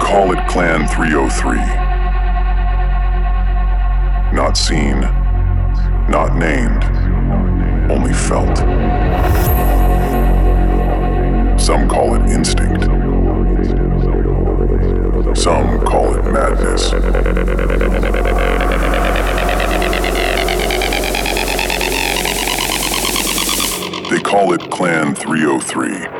call it Clan 303. Not seen, not named, only felt. Some call it instinct. Some call it madness. They call it Clan 303.